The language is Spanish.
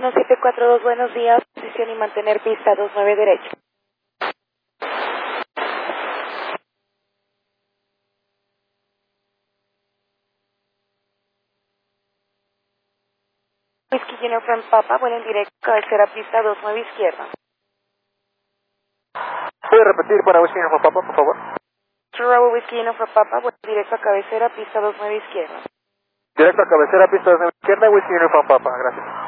1742, buenos días, posición y mantener pista 29 derecho. Whiskey Junior from Papa, vuelo en directo, cabecera pista 29 izquierda. ¿Puede repetir para Whiskey Junior from Papa, por favor? Bravo Whiskey Junior from Papa, vuelo en directo a cabecera pista 29 izquierda. Directo a cabecera, pista 29 izquierda, Whiskey Junior from Papa, gracias.